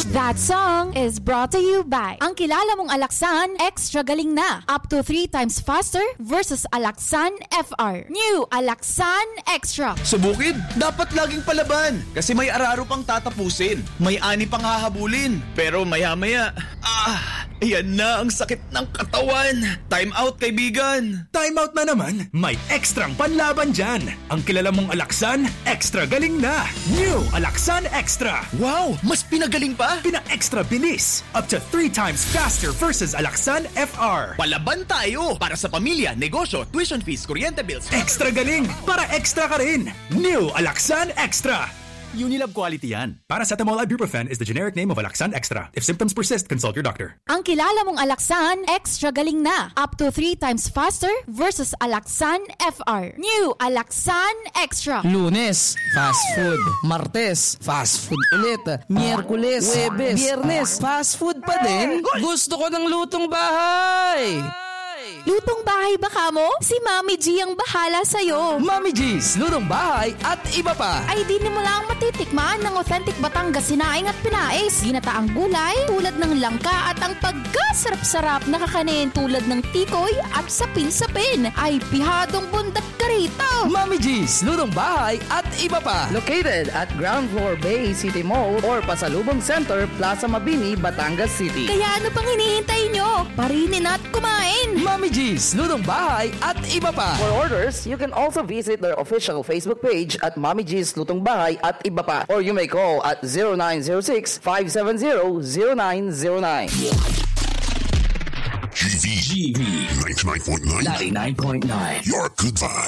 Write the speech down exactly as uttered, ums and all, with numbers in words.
That song is brought to you by ang kilala mong Alaxan Extra Galing Na. Up to three times faster versus Alaxan F R. New Alaxan Extra. Sa bukid, dapat laging palaban kasi may araro pang tatapusin. May ani pang hahabulin. Pero maya-maya, ah, ayan na ang sakit ng katawan. Time out, kaibigan. Time out na naman? May ekstrang panlaban dyan. Ang kilala mong Alaxan, extra galing na. New Alaxan Extra. Wow, mas pinagaling pa? Pina-extra bilis. Up to three times faster versus Alaxan F R. Palaban tayo para sa pamilya, negosyo, tuition fees, kuryente bills. Extra galing para extra ka rin. New Alaxan Extra. Unilab quality yan. Paracetamol ibuprofen is the generic name of Alaxan Extra. If symptoms persist, consult your doctor. Ang kilala mong Alaxan Extra Galing Na. Up to three times faster versus Alaxan F R. New Alaxan Extra. Lunes, fast food. Martes, fast food ulit. Miyerkules, Huwebes, Biyernes, fast food pa din. Gusto ko ng lutong bahay. Lutong bahay ba ka mo? Si Mami G ang bahala sa'yo. Mami G's, lutong bahay at iba pa. Ay di mo lang matitikman ng authentic Batangas sinaing at pinais. Ginataang gulay tulad ng langka at ang pagkasarap-sarap na kakanin tulad ng tikoy at sapin-sapin. Ay pihadong bundat ka rito. Mami G's, lutong bahay at iba pa. Located at ground floor Bay City Mall or Pasalubong Center, Plaza Mabini, Batangas City. Kaya ano pang hinihintay nyo? Parinin at kumain. Mami G's, lutong bahay at iba pa. For orders, you can also visit their official Facebook page at Mami G's Lutong Bahay at iba pa. Or you may call at zero nine zero six, five seven zero, zero nine zero nine. G V. G V. ninety-nine point nine. ninety-nine point nine. Your good vibe.